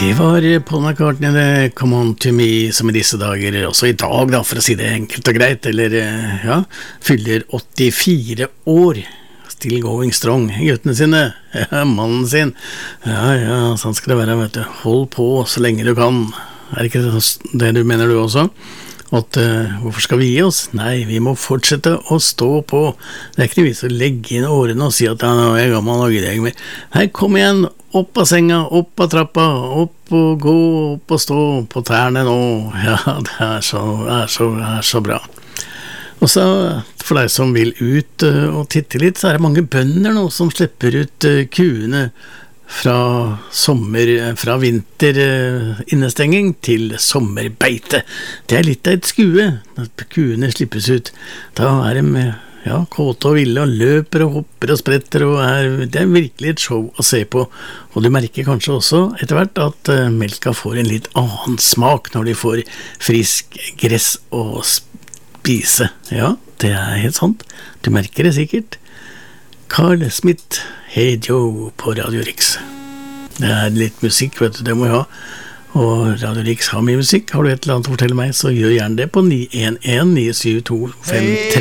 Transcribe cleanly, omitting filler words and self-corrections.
Det var Paul McCartney, det Come On To Me, som I disse dager, også I dag da, for å si det enkelt og greit, eller ja, fyller 84 år, still going strong, guttene sine, ja, mannen sin, ja, sånn skal det være, vet du, hold på så lenge du kan, ikke det du mener du også? At, hvorfor skal vi gi oss? Nei, vi må fortsette å stå på. Det ikke vi som legger inn årene og sier at ja, nå jeg gammel og gidder jeg mer. Nei, kom igjen, opp av senga, opp av trappa, opp og gå, opp og stå på tærne nå. Ja, det så bra. Og så, for deg som vil ut og titte litt, så det mange bønder nå som slipper ut kuene fra vinter innestenging til sommerbeite. Det litt av et skue når kuene slippes ut. Da de kåte og ville og løper og hopper og spretter og det virkelig et show å se på. Og du merker kanskje også etter hvert at melka får en litt annen smak når de får frisk gress å spise. Ja, det helt sant. Du merker det sikkert. Carl Smith, Hey Joe på Radio Rix. Det litt musikk, vet du, det må jeg ha. Og Radio Rix har mye musikk. Har du et eller annet å fortelle meg, så gjør gjerne det på 911-972-53